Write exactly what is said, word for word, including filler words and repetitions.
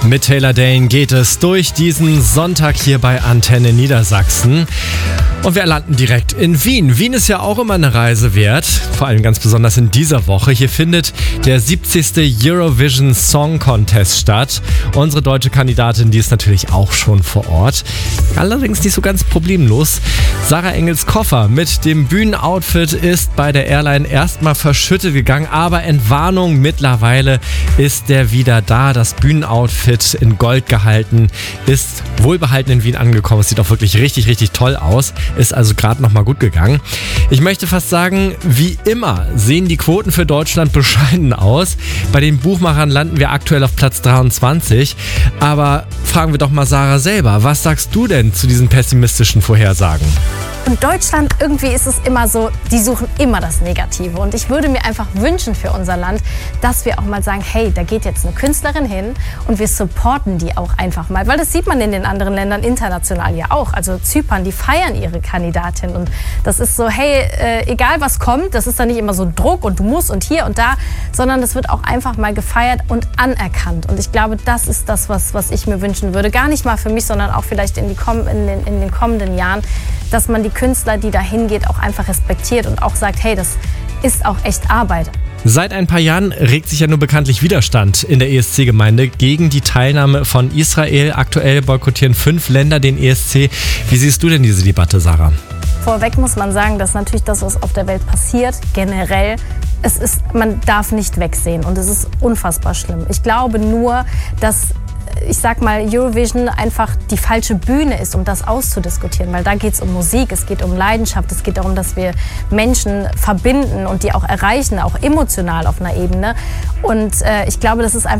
Mit Taylor Dayne geht es durch diesen Sonntag hier bei Antenne Niedersachsen. Und wir landen direkt in Wien. Wien ist ja auch immer eine Reise wert, vor allem ganz besonders in dieser Woche. Hier findet der siebzigste Eurovision Song Contest statt. Unsere deutsche Kandidatin, die ist natürlich auch schon vor Ort. Allerdings nicht so ganz problemlos. Sarah Engels Koffer mit dem Bühnenoutfit ist bei der Airline erstmal verschüttet gegangen, aber Entwarnung, mittlerweile ist der wieder da. Das Bühnenoutfit in Gold gehalten ist wohlbehalten in Wien angekommen. Es sieht auch wirklich richtig, richtig toll aus. Ist also gerade noch mal gut gegangen. Ich möchte fast sagen, wie immer sehen die Quoten für Deutschland bescheiden aus. Bei den Buchmachern landen wir aktuell auf Platz dreiundzwanzig. Aber fragen wir doch mal Sarah selber. Was sagst du denn zu diesen pessimistischen Vorhersagen? In Deutschland, irgendwie ist es immer so, die suchen immer das Negative. Und ich würde mir einfach wünschen für unser Land, dass wir auch mal sagen, hey, da geht jetzt eine Künstlerin hin und wir supporten die auch einfach mal. Weil das sieht man in den anderen Ländern international ja auch. Also Zypern, die feiern ihre Kandidatin. Und das ist so, hey, äh, egal was kommt, das ist dann nicht immer so Druck und du musst und hier und da, sondern das wird auch einfach mal gefeiert und anerkannt. Und ich glaube, das ist das, was, was ich mir wünschen würde. Gar nicht mal für mich, sondern auch vielleicht in, die, in, den, in den kommenden Jahren, dass man die Künstler, die da hingeht, auch einfach respektiert und auch sagt, hey, das ist auch echt Arbeit. Seit ein paar Jahren regt sich ja nur bekanntlich Widerstand in der E S C-Gemeinde gegen die Teilnahme von Israel. Aktuell boykottieren fünf Länder den E S C. Wie siehst du denn diese Debatte, Sarah? Vorweg muss man sagen, dass natürlich das, was auf der Welt passiert, generell, es ist, man darf nicht wegsehen und es ist unfassbar schlimm. Ich glaube nur, dass ich sag mal, Eurovision einfach die falsche Bühne ist, um das auszudiskutieren. Weil da geht es um Musik, es geht um Leidenschaft, es geht darum, dass wir Menschen verbinden und die auch erreichen, auch emotional auf einer Ebene. Und äh, ich glaube, das ist einfach